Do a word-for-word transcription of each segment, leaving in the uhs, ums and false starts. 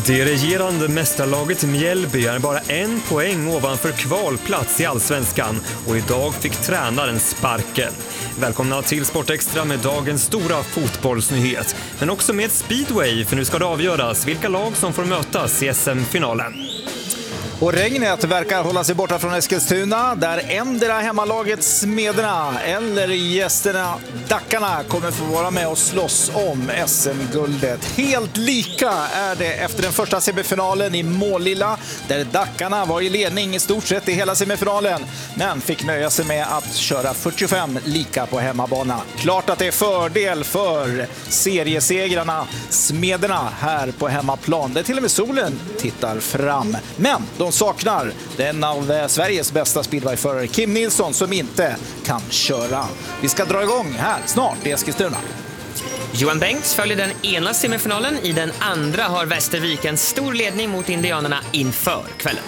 Det regerande mästarlaget Mjällby är bara en poäng ovanför kvalplats i Allsvenskan och idag fick tränaren sparken. Välkomna till Sportextra med dagens stora fotbollsnyhet, men också med speedway, för nu ska det avgöras vilka lag som får mötas i S M-finalen. Och regnet verkar hålla sig borta från Eskilstuna, där ändra hemmalaget Smederna eller gästerna Dackarna kommer få vara med och slåss om S M-guldet. Helt lika är det efter den första semifinalen i Målilla, där Dackarna var i ledning i stort sett i hela semifinalen, men fick nöja sig med att köra fyrtiofem lika på hemmabana. Klart att det är fördel för seriesegrarna Smederna här på hemmaplan, där till och med solen tittar fram. Men de saknar den av Sveriges bästa speedwayförare Kim Nilsson, som inte kan köra. Vi ska dra igång här snart i Eskilstuna. Johan Bengts följer den ena semifinalen. I den andra har Västervik en stor ledning mot indianerna inför kvällen.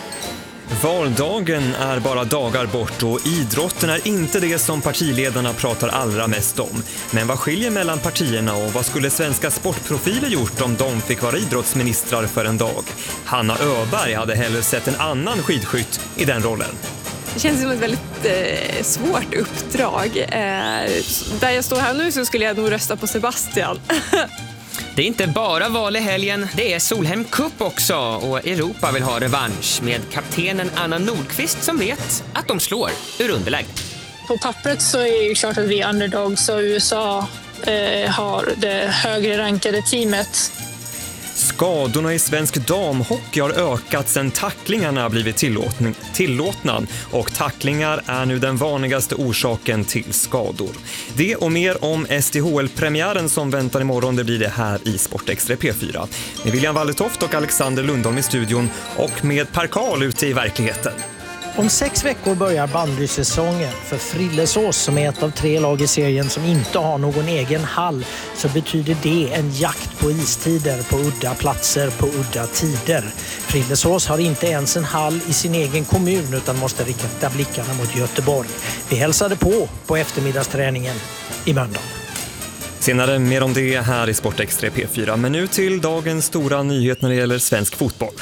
Valdagen är bara dagar bort och idrotten är inte det som partiledarna pratar allra mest om. Men vad skiljer mellan partierna och vad skulle svenska sportprofiler gjort om de fick vara idrottsministrar för en dag? Hanna Öberg hade hellre sett en annan skidskytt i den rollen. Det känns som ett väldigt eh, svårt uppdrag. Eh, där jag står här nu så skulle jag nog rösta på Sebastian. Det är inte bara val i helgen, det är Solheim Cup också, och Europa vill ha revansch med kaptenen Anna Nordqvist som vet att de slår ur underläge. På pappret så är det klart att vi är underdogs, så U S A eh, har det högre rankade teamet. Skadorna i svensk damhockey har ökat sedan tacklingarna blivit tillåtna, tillåtna och tacklingar är nu den vanligaste orsaken till skador. Det och mer om S D H L-premiären som väntar imorgon, det blir det här i Sportextra P fyra. Med William Walletoft och Alexander Lundholm i studion och med Per Karl ute i verkligheten. Om sex veckor börjar bandysäsongen. För Frillesås, som är ett av tre lag i serien som inte har någon egen hall, så betyder det en jakt på istider på udda platser på udda tider. Frillesås har inte ens en hall i sin egen kommun utan måste rikta blickarna mot Göteborg. Vi hälsade på på eftermiddagsträningen i Mölndal. Senare mer om det här i Sportextra P fyra, men nu till dagens stora nyhet när det gäller svensk fotboll.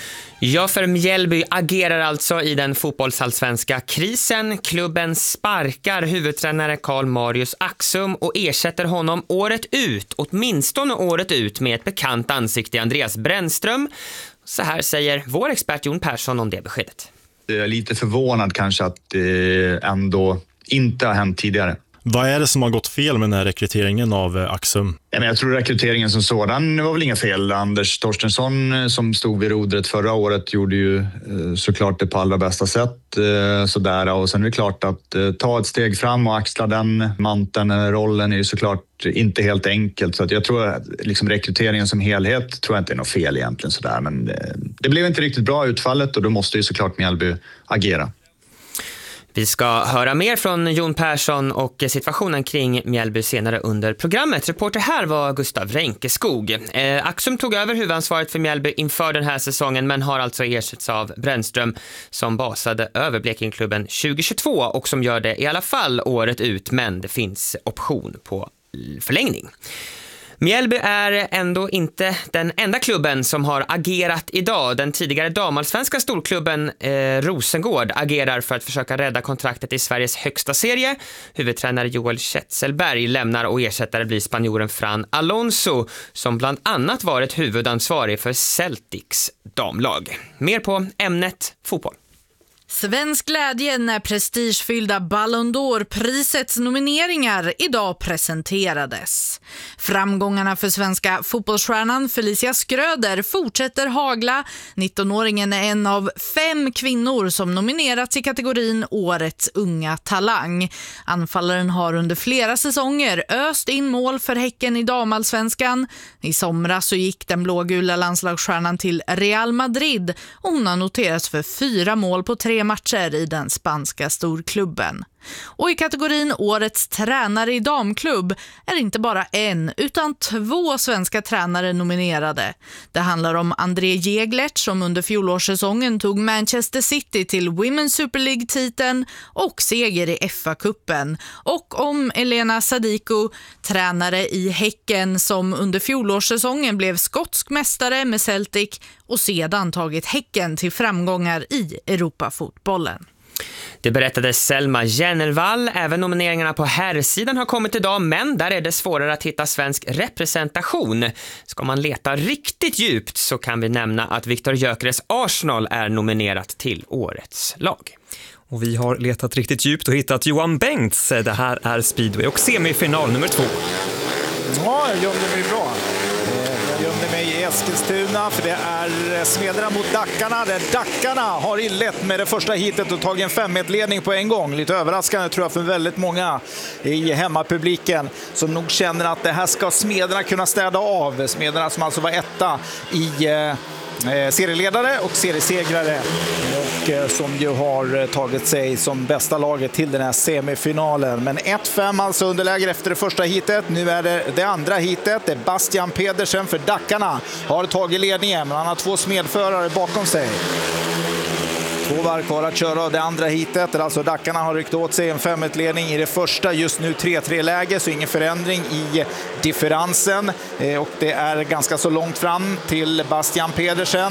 Ja, för Mjällby agerar alltså i den fotbollsallsvenska krisen. Klubben sparkar huvudtränare Karl Marius Axum och ersätter honom året ut, åtminstone året ut, med ett bekant ansikte, Andreas Brännström. Så här säger vår expert Jon Persson om det beskedet. Jag är lite förvånad kanske att det ändå inte har hänt tidigare. Vad är det som har gått fel med den här rekryteringen av Axum? Ja, men jag tror rekryteringen som sådan var väl inga fel. Anders Torstensson som stod vid rodret förra året gjorde ju såklart det på allra bästa sätt. Sådär. Och sen är det klart att ta ett steg fram och axla den manteln, rollen är ju såklart inte helt enkelt. Så att jag tror att liksom rekryteringen som helhet tror jag inte är något fel egentligen. Sådär. Men det, det blev inte riktigt bra utfallet och då måste ju såklart Mjällby agera. Vi ska höra mer från Jon Persson och situationen kring Mjällby senare under programmet. Reporter här var Gustav Renkeskog. Eh, Axum tog över huvudansvaret för Mjällby inför den här säsongen, men har alltså ersatts av Brännström som basade över Blekingklubben tjugohundratjugotvå och som gör det i alla fall året ut, men det finns option på förlängning. Mjällby är ändå inte den enda klubben som har agerat idag. Den tidigare damallsvenska storklubben eh, Rosengård agerar för att försöka rädda kontraktet i Sveriges högsta serie. Huvudtränare Joel Kjetselberg lämnar och ersättare blir spanjoren Fran Alonso, som bland annat varit huvudansvarig för Celtics damlag. Mer på ämnet fotboll. Svensk glädje när prestigefyllda Ballon d'Or-prisets nomineringar idag presenterades. Framgångarna för svenska fotbollsstjärnan Felicia Skröder fortsätter hagla. nittonåringen är en av fem kvinnor som nominerats i kategorin Årets unga talang. Anfallaren har under flera säsonger öst in mål för Häcken i damallsvenskan. I somras så gick den blågula landslagsstjärnan till Real Madrid och hon har noterats för fyra mål på tre matcher i den spanska storklubben. Och i kategorin Årets tränare i damklubb är inte bara en utan två svenska tränare nominerade. Det handlar om André Jäglert som under fjolårssäsongen tog Manchester City till Women's Super League-titeln och seger i F A-cupen. Och om Elena Sadiko, tränare i Häcken som under fjolårssäsongen blev skotsk mästare med Celtic och sedan tagit Häcken till framgångar i Europafotbollen. Det berättade Selma Jennervall. Även nomineringarna på herrsidan har kommit idag, men där är det svårare att hitta svensk representation. Ska man leta riktigt djupt så kan vi nämna att Viktor Gyökeres Arsenal är nominerat till årets lag. Och vi har letat riktigt djupt och hittat Johan Bengts. Det här är speedway och semifinal nummer två. Ja, jag gömde mig bra. Jag gömde mig i Eskilstuna för det är Smederna mot Dackarna. Där Dackarna har inlett med det första hitet och tagit en fem-ett-ledning på en gång. Lite överraskande tror jag för väldigt många i hemmapubliken som nog känner att det här ska Smederna kunna städa av. Smederna som alltså var etta i eh, serieledare och seriesegrare och eh, som ju har tagit sig som bästa laget till den här semifinalen. Men ett fem alltså underläge efter det första hitet. Nu är det det andra hitet. Det är Bastian Pedersen för Dackarna har tagit ledningen, men han har två smedförare bakom sig. Två varv kvar att köra det andra hitet. Alltså Dackarna har ryckt åt sig en fem-ett-ledning i det första. Just nu tre tre-läge, så ingen förändring i differensen. Eh, och det är ganska så långt fram till Bastian Pedersen.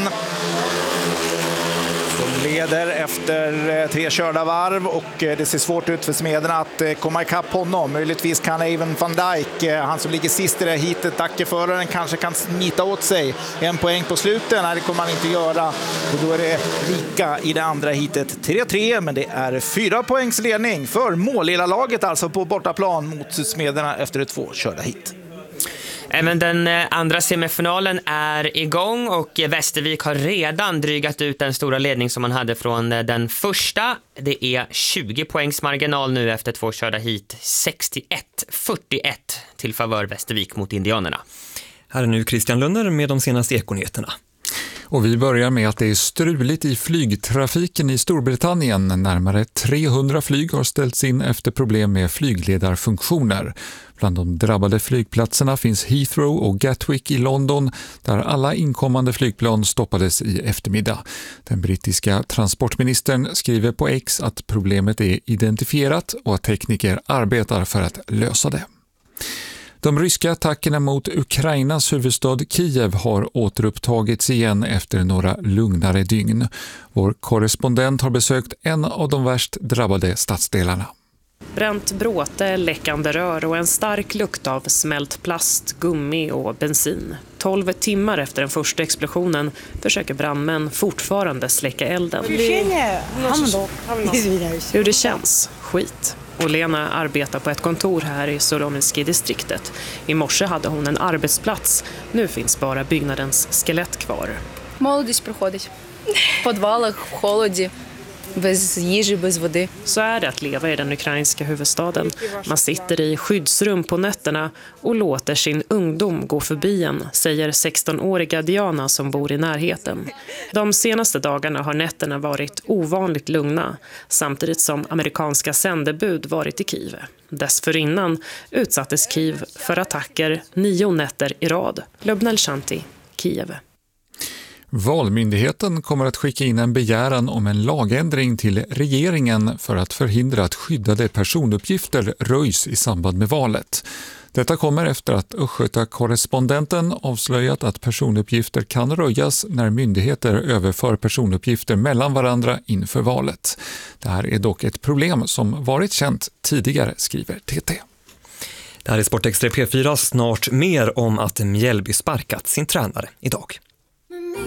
Som leder efter tre körda varv och det ser svårt ut för Smederna att komma ikapp honom. Möjligtvis kan även Van Dijk, han som ligger sist i det här hitet, Dackeföraren, kanske kan smita åt sig en poäng på slutet. Nej, det kommer han inte göra. Och då är det lika i det andra hitet tre tre, men det är fyra poängs ledning för Målilla laget alltså på bortaplan mot Smederna efter ett två körda hit. Även den andra semifinalen är igång och Västervik har redan drygat ut den stora ledning som man hade från den första. Det är tjugo poängs marginal nu efter två körda hit. sextioett fyrtioett till favör Västervik mot Indianerna. Här är nu Christian Lunner med de senaste ekonyheterna. Och vi börjar med att det är struligt i flygtrafiken i Storbritannien. Närmare trehundra flyg har ställts in efter problem med flygledarfunktioner. Bland de drabbade flygplatserna finns Heathrow och Gatwick i London, där alla inkommande flygplan stoppades i eftermiddag. Den brittiska transportministern skriver på X att problemet är identifierat och att tekniker arbetar för att lösa det. De ryska attackerna mot Ukrainas huvudstad Kiev har återupptagits igen efter några lugnare dygn. Vår korrespondent har besökt en av de värst drabbade stadsdelarna. Bränt bråte, läckande rör och en stark lukt av smält plast, gummi och bensin. Tolv timmar efter den första explosionen försöker brandmän fortfarande släcka elden. Hur det känns? Skit. Olena arbetar på ett kontor här i Solomilski-distriktet. I morse hade hon en arbetsplats. Nu finns bara byggnadens skelett kvar. Молодість проходить. В подвалах, в холоді, без їжі, без води. Så är det att leva i den ukrainska huvudstaden. Man sitter i skyddsrum på nätterna och låter sin ungdom gå förbi en, säger sexton-åriga Diana som bor i närheten. De senaste dagarna har nätterna varit ovanligt lugna, samtidigt som amerikanska sändebud varit i Kiev. Dessförinnan utsattes Kiev för attacker nio nätter i rad. Lubnel Shanti, Kiev. Valmyndigheten kommer att skicka in en begäran om en lagändring till regeringen för att förhindra att skyddade personuppgifter röjs i samband med valet. Detta kommer efter att Östgöta-korrespondenten avslöjat att personuppgifter kan röjas när myndigheter överför personuppgifter mellan varandra inför valet. Det här är dock ett problem som varit känt tidigare, skriver T T. Det här är Sportextra P fyra, snart mer om att Mjällby sparkat sin tränare idag.